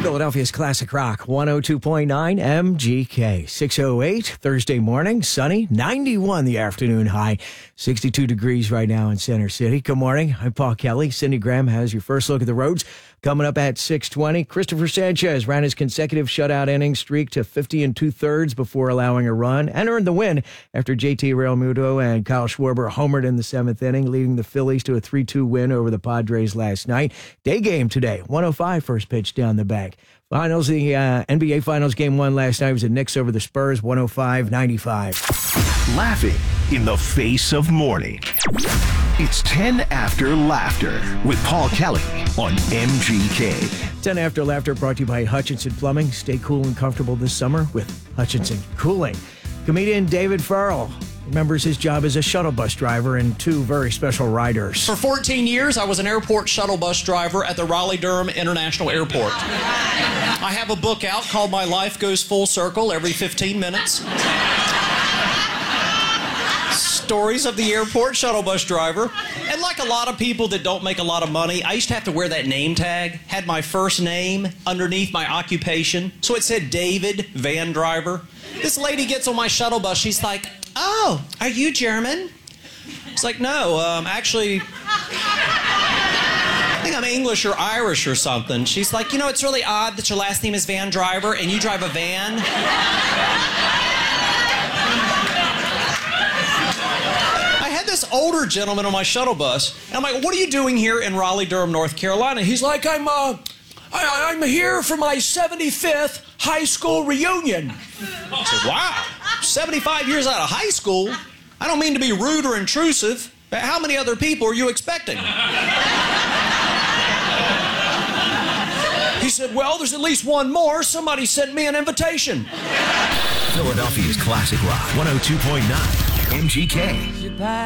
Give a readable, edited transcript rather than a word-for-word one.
Philadelphia's Classic Rock, 102.9 MGK. 6:08, Thursday morning, sunny, 91 the afternoon high, 62 degrees right now in Center City. Good morning. I'm Paul Kelly. Cindy Graham has your first look at the roads. Coming up at 6:20, Christopher Sanchez ran his consecutive shutout inning streak to 50 2/3 before allowing a run and earned the win after JT Realmuto and Kyle Schwarber homered in the 7th inning, leading the Phillies to a 3-2 win over the Padres last night. Day game today, 105 first pitch down the bank. Finals, the NBA Finals Game 1 last night was the Knicks over the Spurs, 105-95. Laughing in the face of morning. It's 10 After Laughter with Paul Kelly on MGK. 10 After Laughter brought to you by Hutchinson Plumbing. Stay cool and comfortable this summer with Hutchinson Cooling. Comedian David Farrell remembers his job as a shuttle bus driver and 2 very special riders. For 14 years, I was an airport shuttle bus driver at the Raleigh-Durham International Airport. I have a book out called My Life Goes Full Circle every 15 minutes. Stories of the airport shuttle bus driver. And like a lot of people that don't make a lot of money, I used to have to wear that name tag. Had my first name underneath my occupation. So it said David Van Driver. This lady gets on my shuttle bus. She's like, "Oh, are you German?" It's like, "No, actually, I think I'm English or Irish or something." She's like, "You know, it's really odd that your last name is Van Driver and you drive a van." This older gentleman on my shuttle bus, and I'm like, "What are you doing here in Raleigh-Durham, North Carolina?" He's like, I'm here for my 75th high school reunion." I said, "Wow, 75 years out of high school? I don't mean to be rude or intrusive, but how many other people are you expecting?" He said, "Well, there's at least one more. Somebody sent me an invitation." Philadelphia's Classic Rock, 102.9 MGK.